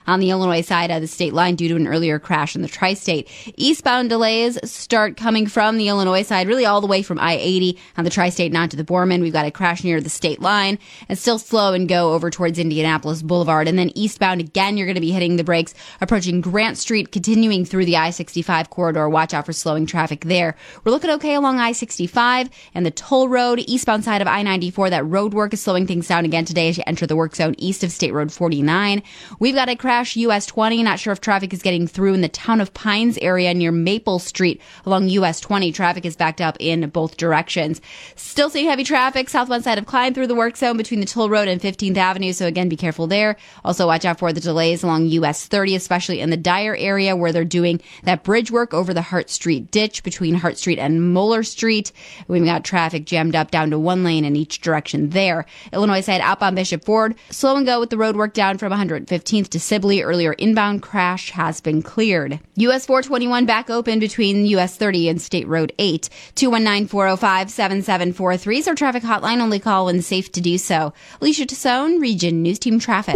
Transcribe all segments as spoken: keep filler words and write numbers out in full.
on the Illinois side of the state line due to an earlier crash in the tri-state. Eastbound delays start coming from the Illinois side, really all the way from I eighty on the tri-state and onto the Borman. We've got a crash near the state line and still slow and go over towards Indianapolis Boulevard. And then eastbound again, you're going to be hitting the brakes approaching Grant Street, continuing through the I sixty-five corridor. Watch out for slowing traffic there. We're looking okay along I sixty-five and the toll road eastbound side of I ninety-four. That road work is slowing things down again today as you enter the work zone east of State Road forty-nine. We've got a crash U S twenty. Not sure if traffic is getting through in the Town of Pines area near Maple Street along U S twenty. Traffic is backed up in both directions. Still seeing heavy traffic southwest side of Klein through the work zone between the Toll Road and fifteenth Avenue. So again, be careful there. Also watch out for the delays along U S thirty, especially in the Dyer area where they're doing that bridge work over the Hart Street ditch between Hart Street and Moeller Street. We've got traffic jammed up down to one lane in each direction there. Illinois side outbound Bishop Ford. Slow and go with the road work down from one hundred fifteenth to Sibley. Earlier inbound crash has been cleared. U S four twenty-one back open between U S thirty and State Road eight. two one nine, four oh five, seven seven four three is our traffic hotline. Only call when safe to do so. Alicia Tassone, Region News Team Traffic.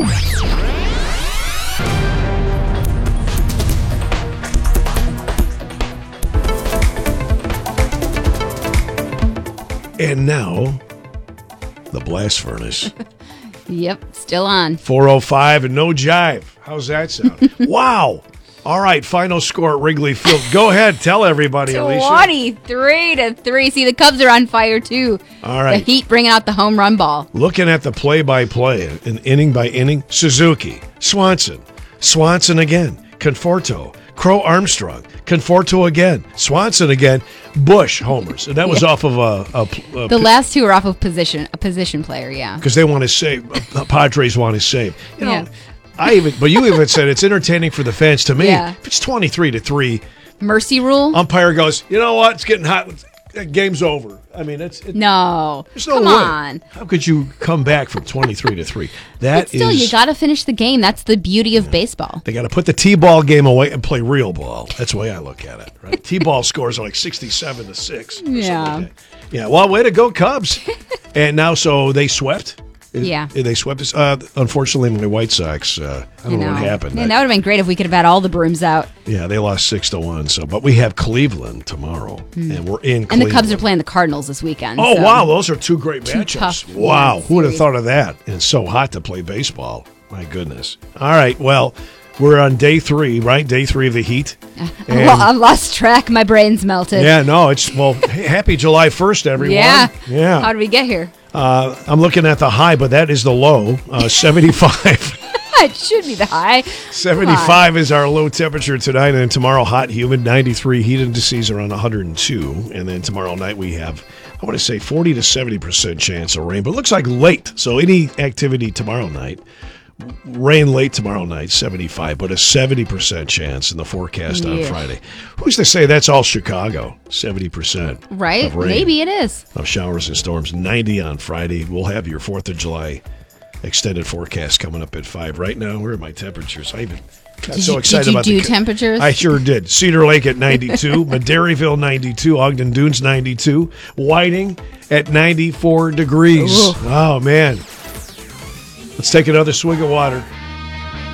And now, the blast furnace. Yep, still on. four oh five and no jive. How's that sound? Wow. All right, final score at Wrigley Field. Go ahead, tell everybody, Alicia. twenty-three to three. See, the Cubs are on fire, too. All right. The Heat bringing out the home run ball. Looking at the play-by-play, an inning by inning, Suzuki, Swanson, Swanson again, Conforto, Crow Armstrong, Conforto again, Swanson again, Bush homers. And that was yeah. off of a, a, a the last two are off of position, a position player, yeah. Because they want to save. Uh, Padres want to save. You know, yeah. I even, but you even said it's entertaining for the fans. To me, yeah. if it's twenty-three to three, mercy rule. Umpire goes, you know what? It's getting hot. Game's over. I mean, it's it, no. There's no come way. on. How could you come back from twenty-three to three? That but still, is, you got to finish the game. That's the beauty of baseball. They got to put the T-ball game away and play real ball. That's the way I look at it. Right? T-ball scores are like sixty-seven to six. Yeah. Like yeah. Well, way to go, Cubs. And now, so they swept. Yeah. They swept us. Uh, unfortunately, my White Sox, uh, I don't know. know what happened. Man, that would have been great if we could have had all the brooms out. Yeah, they lost six to one. So, but we have Cleveland tomorrow, mm. and we're in Cleveland. And the Cubs are playing the Cardinals this weekend. Oh, so. wow. Those are two great two matchups. Wow. Series. Who would have thought of that? And it's so hot to play baseball. My goodness. All right. Well, we're on day three, right? Day three of the heat. Well, I lost track. My brain's melted. Yeah, no, it's, well, happy July first, everyone. Yeah. Yeah. How did we get here? Uh, I'm looking at the high, but that is the low, uh, seventy-five. It should be the high. seventy-five is our low temperature tonight, and then tomorrow hot, humid, ninety-three, heat indices around one hundred two, and then tomorrow night we have, I want to say, forty to seventy percent chance of rain, but it looks like late, so any activity tomorrow night, rain late tomorrow night, seventy-five, but a seventy percent chance in the forecast yeah. on Friday. Who's to say that's all Chicago? seventy percent. Right? Of rain, maybe it is. of showers and storms. ninety on Friday. We'll have your fourth of July extended forecast coming up at five. Right now, where are my temperatures? I even got did so you, excited did you about do the temperatures? I sure did. Cedar Lake at ninety-two, Madairyville ninety-two, Ogden Dunes ninety-two, Whiting at ninety-four degrees. Ooh. Oh, man. Let's take another swig of water.